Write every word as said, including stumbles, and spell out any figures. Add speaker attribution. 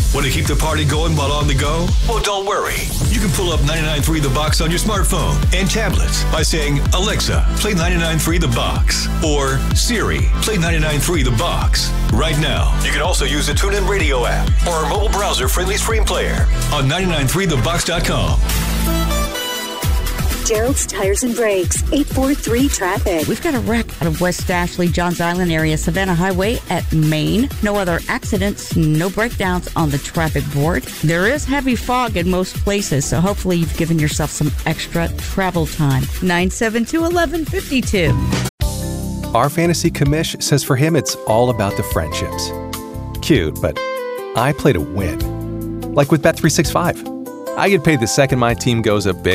Speaker 1: Want to keep the party going while on the go? Well, don't worry. You can pull up ninety-nine point three The Box on your smartphone and tablets by saying, Alexa, play ninety-nine point three The Box. Or, Siri, play ninety-nine point three The Box. Right now. You can also use the TuneIn Radio app or our mobile browser-friendly stream player on ninety-nine point three the box dot com.
Speaker 2: Gerald's Tires and Brakes, eight four three traffic.
Speaker 3: We've got a wreck out of West Ashley, Johns Island area, Savannah Highway at Maine. No other accidents, no breakdowns on the traffic board. There is heavy fog in most places, so hopefully you've given yourself some extra travel time. nine seven two, one one five two.
Speaker 4: Our fantasy commish says for him it's all about the friendships. Cute, but I play to win. Like with Bet three sixty-five. I get paid the second my team goes up big